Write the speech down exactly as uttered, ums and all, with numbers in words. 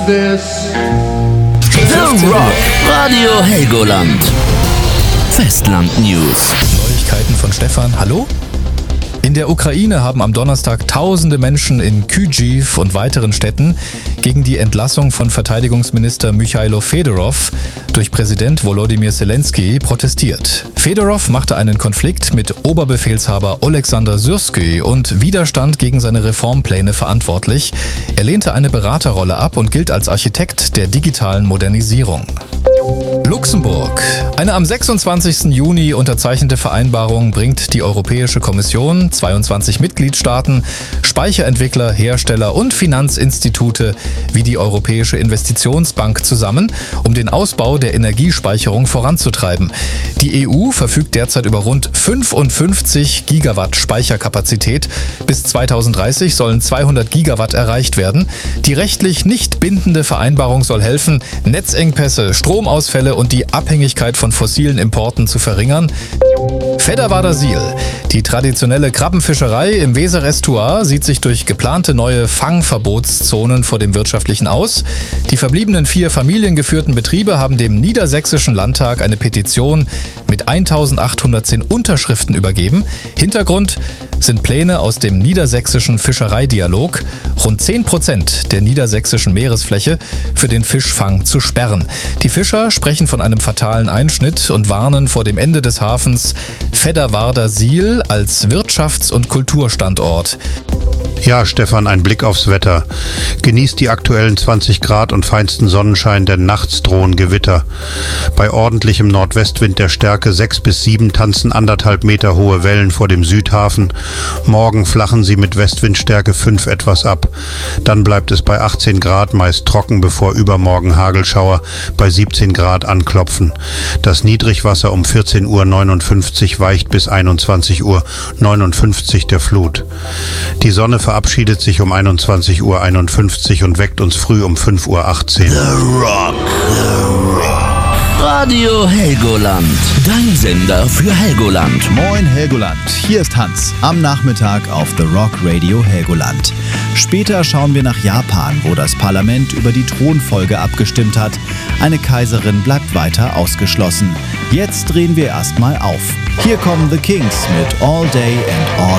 This The Rock Radio Helgoland. Festland News. Neuigkeiten von Stefan. Hallo? In der Ukraine haben am Donnerstag tausende Menschen in Kyjiv und weiteren Städten gegen die Entlassung von Verteidigungsminister Michailo Fedorov durch Präsident Volodymyr Zelensky protestiert. Fedorov machte einen Konflikt mit Oberbefehlshaber Oleksandr Syrskyi und Widerstand gegen seine Reformpläne verantwortlich. Er lehnte eine Beraterrolle ab und gilt als Architekt der digitalen Modernisierung. Luxemburg. Eine am sechsundzwanzigsten Juni unterzeichnete Vereinbarung bringt die Europäische Kommission, zweiundzwanzig Mitgliedstaaten, Speicherentwickler, Hersteller und Finanzinstitute wie die Europäische Investitionsbank zusammen, um den Ausbau der Energiespeicherung voranzutreiben. Die E U verfügt derzeit über rund fünfundfünfzig Gigawatt Speicherkapazität. Bis zweitausenddreißig sollen zweihundert Gigawatt erreicht werden. Die rechtlich nicht bindende Vereinbarung soll helfen, Netzengpässe, Stromausfälle und die Abhängigkeit von fossilen Importen zu verringern. Fedderwarder Siel. Die traditionelle Krabbenfischerei im Weser-Estuar sieht sich durch geplante neue Fangverbotszonen vor dem Wirtschaftlichen aus. Die verbliebenen vier familiengeführten Betriebe haben dem Niedersächsischen Landtag eine Petition mit eintausendachthundertzehn Unterschriften übergeben. Hintergrund sind Pläne aus dem niedersächsischen Fischereidialog, rund zehn Prozent der niedersächsischen Meeresfläche für den Fischfang zu sperren. Die Fischer sprechen von einem fatalen Einschnitt und warnen vor dem Ende des Hafens Fedderwarder Siel als Wirtschafts- und Kulturstandort. Ja, Stefan, ein Blick aufs Wetter. Genießt die aktuellen zwanzig Grad und feinsten Sonnenschein, denn nachts drohen Gewitter. Bei ordentlichem Nordwestwind der Stärke sechs bis sieben tanzen anderthalb Meter hohe Wellen vor dem Südhafen. Morgen flachen sie mit Westwindstärke fünf etwas ab. Dann bleibt es bei achtzehn Grad, meist trocken, bevor übermorgen Hagelschauer bei siebzehn Grad anklopfen. Das Niedrigwasser um vierzehn Uhr neunundfünfzig weicht bis einundzwanzig Uhr neunundfünfzig der Flut. Die Sonne verabschiedet sich um einundzwanzig Uhr einundfünfzig und weckt uns früh um fünf Uhr achtzehn. The Rock. The Rock. Radio Helgoland. Dein Sender für Helgoland. Moin Helgoland, hier ist Hans am Nachmittag auf The Rock Radio Helgoland. Später schauen wir nach Japan, wo das Parlament über die Thronfolge abgestimmt hat. Eine Kaiserin bleibt weiter ausgeschlossen. Jetzt drehen wir erstmal auf. Hier kommen The Kings mit All Day and All